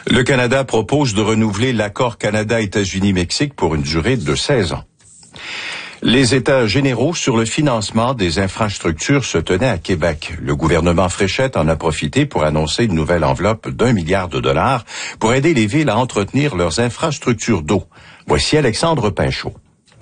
Le Canada propose de renouveler l'accord Canada-États-Unis-Mexique pour une durée de 16 ans. Les États généraux sur le financement des infrastructures se tenaient à Québec. Le gouvernement Fréchette en a profité pour annoncer une nouvelle enveloppe d'1 milliard de dollars pour aider les villes à entretenir leurs infrastructures d'eau. Voici Alexandre Pinchot.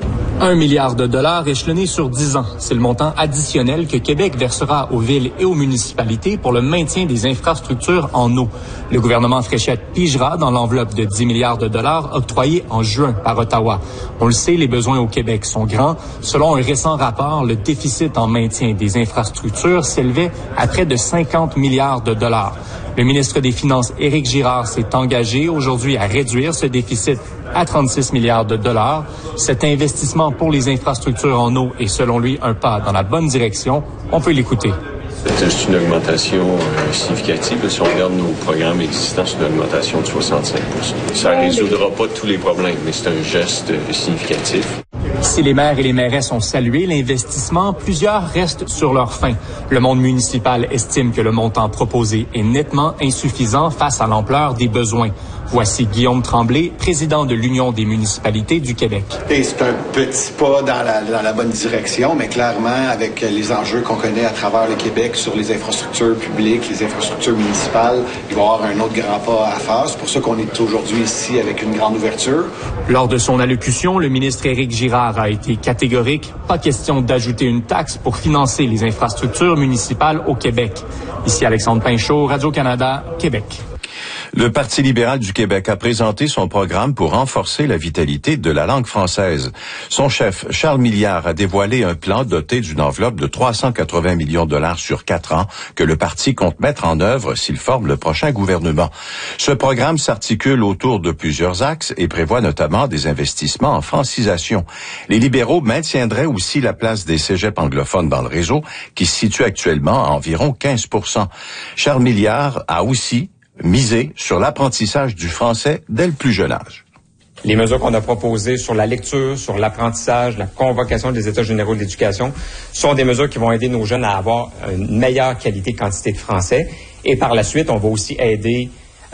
1 milliard de dollars échelonnés sur 10 ans. C'est le montant additionnel que Québec versera aux villes et aux municipalités pour le maintien des infrastructures en eau. Le gouvernement Fréchette pigera dans l'enveloppe de 10 milliards de dollars octroyée en juin par Ottawa. On le sait, les besoins au Québec sont grands. Selon un récent rapport, le déficit en maintien des infrastructures s'élevait à près de 50 milliards de dollars. Le ministre des Finances, Éric Girard, s'est engagé aujourd'hui à réduire ce déficit à 36 milliards de dollars. Cet investissement pour les infrastructures en eau est, selon lui, un pas dans la bonne direction. On peut l'écouter. C'est une augmentation significative. Si on regarde nos programmes existants, c'est une augmentation de 65 %. Ça ne résoudra pas tous les problèmes, mais c'est un geste significatif. Si les maires et les mairesses ont salué l'investissement, plusieurs restent sur leur faim. Le monde municipal estime que le montant proposé est nettement insuffisant face à l'ampleur des besoins. Voici Guillaume Tremblay, président de l'Union des municipalités du Québec. C'est un petit pas dans la bonne direction, mais clairement, avec les enjeux qu'on connaît à travers le Québec sur les infrastructures publiques, les infrastructures municipales, il va y avoir un autre grand pas à faire. C'est pour ça qu'on est aujourd'hui ici avec une grande ouverture. Lors de son allocution, le ministre Éric Girard a été catégorique. Pas question d'ajouter une taxe pour financer les infrastructures municipales au Québec. Ici Alexandre Pinchot, Radio-Canada, Québec. Le Parti libéral du Québec a présenté son programme pour renforcer la vitalité de la langue française. Son chef, Charles Milliard, a dévoilé un plan doté d'une enveloppe de 380 millions de dollars sur 4 ans que le parti compte mettre en œuvre s'il forme le prochain gouvernement. Ce programme s'articule autour de plusieurs axes et prévoit notamment des investissements en francisation. Les libéraux maintiendraient aussi la place des cégeps anglophones dans le réseau, qui se situe actuellement à environ 15 %. Charles Milliard a aussi miser sur l'apprentissage du français dès le plus jeune âge. Les mesures qu'on a proposées sur la lecture, sur l'apprentissage, la convocation des États généraux de l'éducation sont des mesures qui vont aider nos jeunes à avoir une meilleure qualité, quantité de français. Et par la suite, on va aussi aider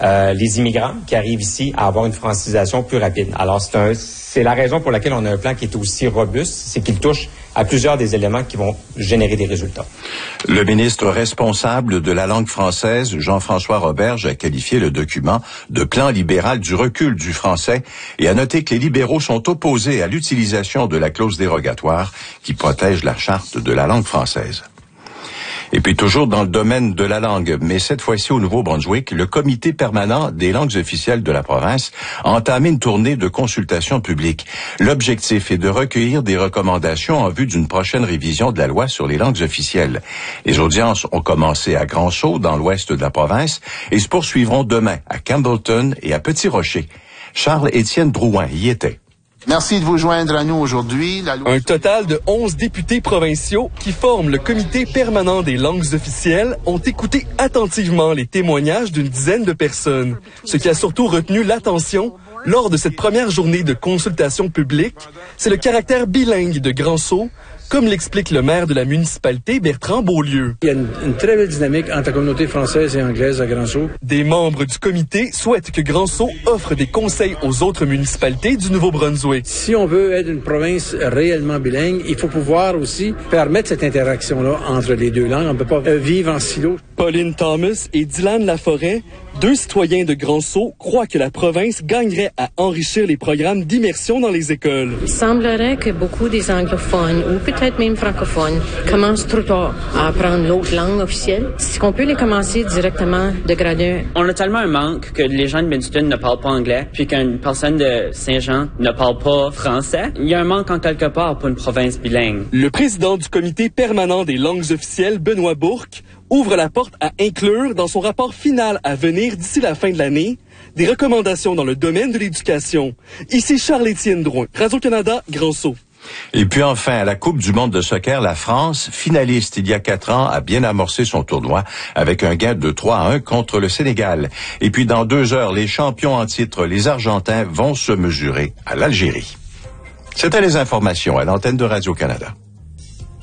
les immigrants qui arrivent ici à avoir une francisation plus rapide. Alors, c'est la raison pour laquelle on a un plan qui est aussi robuste, c'est qu'il touche à plusieurs des éléments qui vont générer des résultats. Le ministre responsable de la langue française, Jean-François Roberge, a qualifié le document de plan libéral du recul du français et a noté que les libéraux sont opposés à l'utilisation de la clause dérogatoire qui protège la charte de la langue française. Et puis toujours dans le domaine de la langue, mais cette fois-ci au Nouveau-Brunswick, le comité permanent des langues officielles de la province a entamé une tournée de consultation publique. L'objectif est de recueillir des recommandations en vue d'une prochaine révision de la loi sur les langues officielles. Les audiences ont commencé à Grand-Sault, dans l'ouest de la province, et se poursuivront demain à Campbellton et à Petit-Rocher. Charles-Étienne Drouin y était. Merci de vous joindre à nous aujourd'hui. Un total de 11 députés provinciaux qui forment le comité permanent des langues officielles ont écouté attentivement les témoignages d'une dizaine de personnes. Ce qui a surtout retenu l'attention lors de cette première journée de consultation publique, c'est le caractère bilingue de Grand-Sault, comme l'explique le maire de la municipalité, Bertrand Beaulieu. Il y a une très belle dynamique entre la communauté française et anglaise à Grand-Sault. Des membres du comité souhaitent que Grand-Sault offre des conseils aux autres municipalités du Nouveau-Brunswick. Si on veut être une province réellement bilingue, il faut pouvoir aussi permettre cette interaction-là entre les deux langues. On ne peut pas vivre en silo. Pauline Thomas et Dylan Laforêt, deux citoyens de Grand-Sault, croient que la province gagnerait à enrichir les programmes d'immersion dans les écoles. Il semblerait que beaucoup des anglophones, ou peut-être même francophones, commencent trop tard à apprendre l'autre langue officielle. Est-ce qu'on peut les commencer directement de grade 1? On a tellement un manque que les gens de Bidston ne parlent pas anglais, puis qu'une personne de Saint-Jean ne parle pas français. Il y a un manque en quelque part pour une province bilingue. Le président du comité permanent des langues officielles, Benoît Bourque, ouvre la porte à inclure dans son rapport final à venir d'ici la fin de l'année des recommandations dans le domaine de l'éducation. Ici Charles-Étienne Drouin, Radio-Canada, Grand-Sault. Et puis enfin, à la Coupe du monde de soccer, la France, finaliste il y a 4 ans, a bien amorcé son tournoi avec un gain de 3-1 contre le Sénégal. Et puis dans 2 heures, les champions en titre, les Argentins, vont se mesurer à l'Algérie. C'était les informations à l'antenne de Radio-Canada.